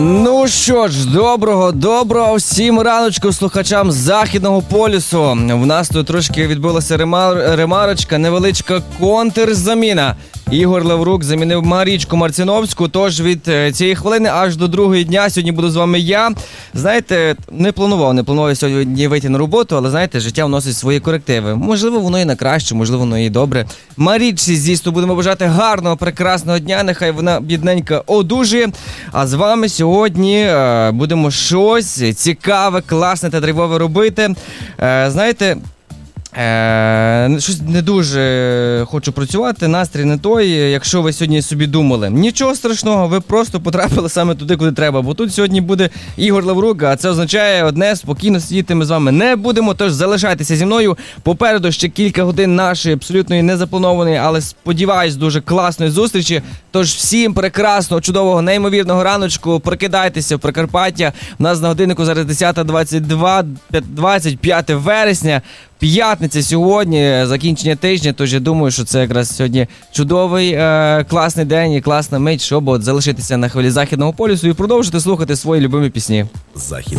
Ну що ж, доброго всім раночку слухачам Західного полюсу. В нас тут трошки відбулася ремарочка, невеличка контрзаміна. Ігор Лаврук замінив Марічку Марціновську, тож від цієї хвилини аж до другого дня сьогодні буду з вами я. Знаєте, не планував сьогодні вийти на роботу, але знаєте, життя вносить свої корективи. Можливо, воно і на краще, можливо, воно і добре. Марічці, звісно, будемо бажати гарного, прекрасного дня, нехай вона бідненька одужує. А з вами сьогодні будемо щось цікаве, класне та драйвове робити. Знаєте, щось не дуже хочу працювати, настрій не той, якщо ви сьогодні собі думали. Нічого страшного, ви просто потрапили саме туди, куди треба, бо тут сьогодні буде Ігор Лаврук, а це означає одне: спокійно сидіти ми з вами не будемо, тож залишайтеся зі мною. Попереду ще кілька годин нашої абсолютно незапланованої, але сподіваюсь, дуже класної зустрічі. Тож всім прекрасного, чудового, неймовірного раночку, прокидайтеся в Прикарпаття. У нас на годиннику зараз 10:22, 25 вересня. П'ятниця сьогодні, закінчення тижня, тож я думаю, що це якраз сьогодні чудовий, класний день і класна мить, щоб залишитися на хвилі Західного полюсу і продовжити слухати свої любимі пісні. Захід.